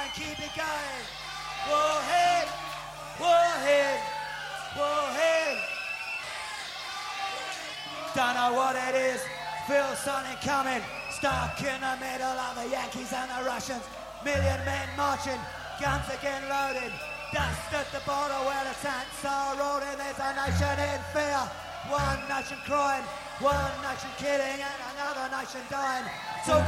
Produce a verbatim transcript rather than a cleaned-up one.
and keep it going. Warhead, warhead, warhead. Don't know what it is, feel something coming. Stuck in the middle of the Yankees and the Russians. Million men marching, guns again loaded. Dust at the border where the tanks are rolling. There's a nation in fear, one nation crying, one nation killing and another nation dying. So